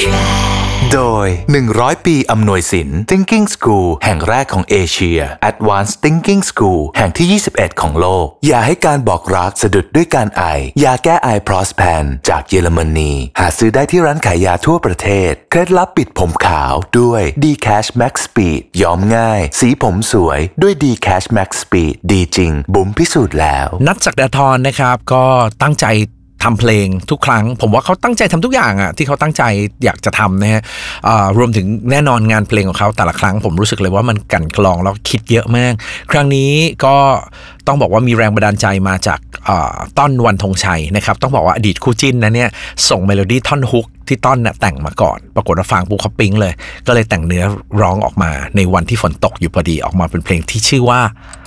โดย100 ปีอำนวยสิน Thinking School แห่งแรกของเอเชีย Advanced Thinking School แห่งที่21ของโลกอย่าให้การบอกรักสะดุดด้วยการไอยาแก้ไอ Prospan จากเยอรมนีหาซื้อได้ที่ร้านขายยาทั่วประเทศเคล็ดลับปิดผมขาวด้วย D-Cash Max Speed ย้อมง่ายสีผมสวยด้วย D-Cash Max Speed ดีจริงบุ๋มพิสูจน์แล้วนัท ศักดาธรนะครับก็ตั้งใจทำเพลงทุกครั้งผมว่าเขาตั้งใจทำทุกอย่างอะที่เขาตั้งใจอยากจะทำนะฮะรวมถึงแน่นอนงานเพลงของเขาแต่ละครั้งผมรู้สึกเลยว่ามันกลั่นกรองแล้วคิดเยอะมากครั้งนี้ก็ต้องบอกว่ามีแรงบันดาลใจมาจากต้นวันธงชัยนะครับต้องบอกว่าอดีตคู่จิ้นนะเนี่ยส่งเมโลดี้ท่อนฮุกที่ต้นน่ะแต่งมาก่อนปรากฏว่าฟังปุ๊บเขาปิ๊งเลยก็เลยแต่งเนื้อร้องออกมาในวันที่ฝนตกอยู่พอดีออกมาเป็นเพลงที่ชื่อว่า